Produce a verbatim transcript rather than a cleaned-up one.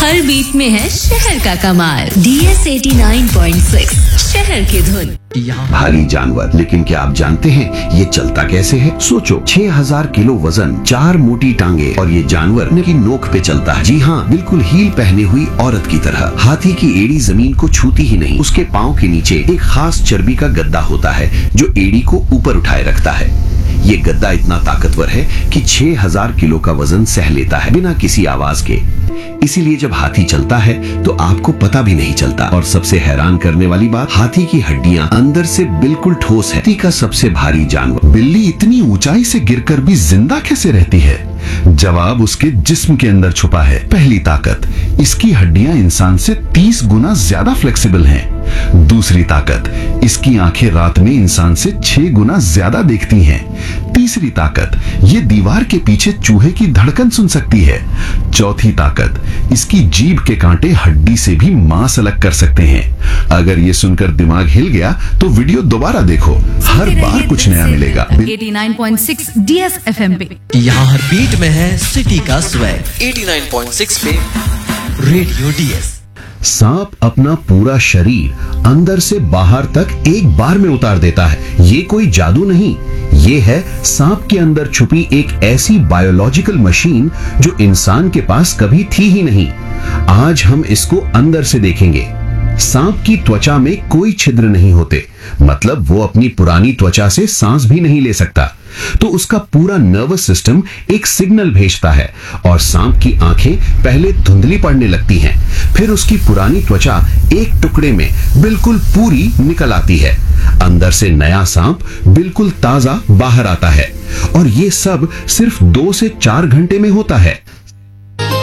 हर beat में है शहर का कमाल। D S eighty nine point six शहर की धुन। भारी जानवर, लेकिन क्या आप जानते हैं ये चलता कैसे है? सोचो, छह हज़ार किलो वजन, चार मोटी टांगे और ये जानवर की नोक पे चलता है। जी हाँ, बिल्कुल हील पहने हुई औरत की तरह। हाथी की एड़ी जमीन को छूती ही नहीं। उसके पाँव के नीचे एक खास चर्बी का गद्दा होता है जो एड़ी को ऊपर उठाए रखता है। ये गद्दा इतना ताकतवर है कि छह हज़ार किलो का वजन सह लेता है बिना किसी आवाज के। इसीलिए जब हाथी चलता है तो आपको पता भी नहीं चलता। और सबसे हैरान करने वाली बात, हाथी की हड्डियां अंदर से बिल्कुल ठोस है। हाथी का सबसे भारी जानवर। बिल्ली इतनी ऊंचाई से गिरकर भी जिंदा कैसे रहती है? जवाब उसके जिस्म के अंदर छुपा है। पहली ताकत, इसकी हड्डियां इंसान से तीस गुना ज्यादा फ्लेक्सिबल हैं। दूसरी ताकत, इसकी आंखें रात में इंसान से छह गुना ज्यादा देखती हैं। तीसरी ताकत, ये दीवार के पीछे चूहे की धड़कन सुन सकती है। चौथी ताकत, इसकी जीभ के कांटे हड्डी से भी मांस अलग कर सकते हैं। अगर ये सुनकर दिमाग हिल गया तो वीडियो दोबारा देखो, हर बार कुछ नया मिलेगा। Eighty nine point six D S F M पे यहाँ हर बीट में है सिटी का swag. Eighty nine point six पे रेडियो डीएस। सांप अपना पूरा शरीर अंदर से बाहर तक एक बार में उतार देता है। ये कोई जादू नहीं, ये है सांप के अंदर छुपी एक ऐसी बायोलॉजिकल मशीन जो इंसान के पास कभी थी ही नहीं। आज हम इसको अंदर से देखेंगे। सांप की त्वचा में कोई छिद्र नहीं होते, मतलब वो अपनी पुरानी त्वचा से सांस भी नहीं ले सकता। तो उसका पूरा नर्वस सिस्टम एक सिग्नल भेजता है और सांप की आंखें पहले धुंधली पड़ने लगती हैं। फिर उसकी पुरानी त्वचा एक टुकड़े में बिल्कुल पूरी निकल आती है। अंदर से नया सांप बिल्कुल ताजा बाहर आता है। और ये सब सिर्फ दो से चार घंटे में होता है।